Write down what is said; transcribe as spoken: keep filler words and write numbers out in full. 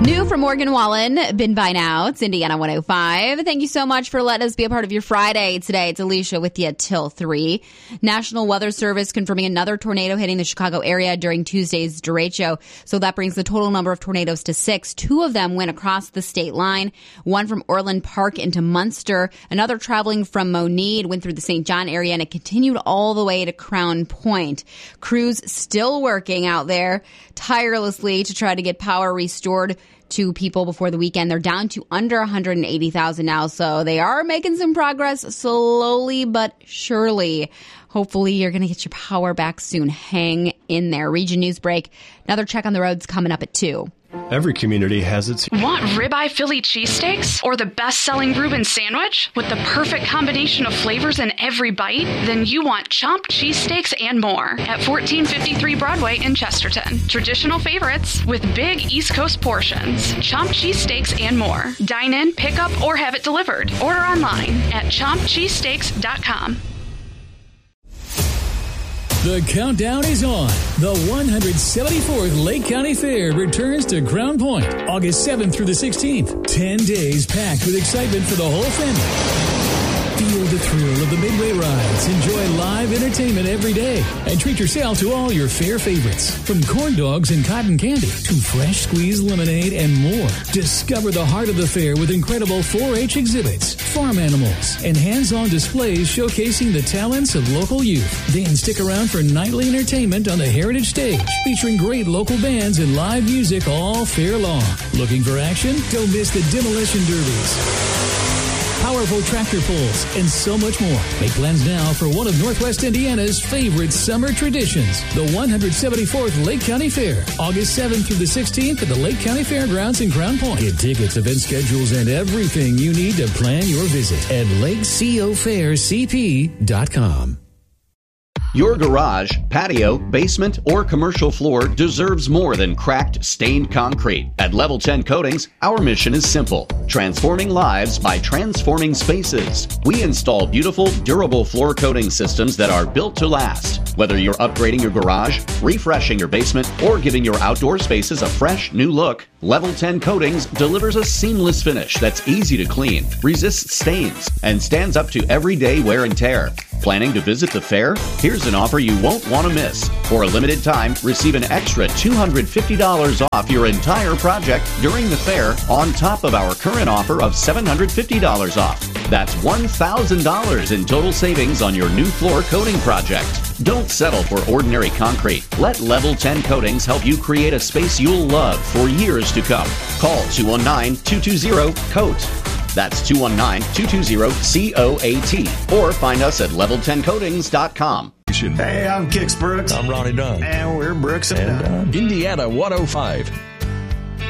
New from Morgan Wallen, Been By Now. It's Indiana one oh five. Thank you so much for letting us be a part of your Friday today. It's Alicia with you till three. National Weather Service confirming another tornado hitting the Chicago area during Tuesday's derecho. So that brings the total number of tornadoes to six. Two of them went across the state line. One from Orland Park into Munster. Another traveling from Monade went through the Saint John area, and it continued all the way to Crown Point. Crews still working out there tirelessly to try to get power restored to people before the weekend. They're down to under one hundred eighty thousand now, so they are making some progress slowly but surely. Hopefully you're going to get your power back soon. Hang in there. Region News Break. Another check on the roads coming up at two. Every community has its... Want ribeye Philly cheesesteaks or the best-selling Reuben sandwich with the perfect combination of flavors in every bite? Then you want Chomp cheesesteaks and more at fourteen fifty-three Broadway in Chesterton. Traditional favorites with big East Coast portions. Chomp cheesesteaks and more. Dine in, pick up, or have it delivered. Order online at chomp cheesesteaks dot com. The countdown is on. The one hundred seventy-fourth Lake County Fair returns to Crown Point, August seventh through the sixteenth. Ten days packed with excitement for the whole family. Feel the thrill of the Midway rides. Enjoy live entertainment every day. And treat yourself to all your fair favorites. From corn dogs and cotton candy to fresh squeezed lemonade and more. Discover the heart of the fair with incredible four H exhibits, farm animals, and hands-on displays showcasing the talents of local youth. Then stick around for nightly entertainment on the Heritage Stage, featuring great local bands and live music all fair long. Looking for action? Don't miss the Demolition Derbies, powerful tractor pulls, and so much more. Make plans now for one of Northwest Indiana's favorite summer traditions, the one hundred seventy-fourth Lake County Fair, August seventh through the sixteenth at the Lake County Fairgrounds in Crown Point. Get tickets, event schedules, and everything you need to plan your visit at lake co fair c p dot com. Your garage, patio, basement, or commercial floor deserves more than cracked, stained concrete. At Level ten Coatings, our mission is simple: transforming lives by transforming spaces. We install beautiful, durable floor coating systems that are built to last. Whether you're upgrading your garage, refreshing your basement, or giving your outdoor spaces a fresh, new look, Level ten Coatings delivers a seamless finish that's easy to clean, resists stains, and stands up to everyday wear and tear. Planning to visit the fair? Here's an offer you won't want to miss. For a limited time, receive an extra two hundred fifty dollars off your entire project during the fair, on top of our current offer of seven hundred fifty dollars off. That's one thousand dollars in total savings on your new floor coating project. Don't settle for ordinary concrete. Let Level ten Coatings help you create a space you'll love for years to come. Call two one nine, two two zero, COAT. That's two one nine, two two zero, C O A T. Or find us at level ten coatings dot com. Hey, I'm Kix Brooks. I'm Ronnie Dunn. And we're Brooks and, and Dunn. Uh, Indiana one oh five.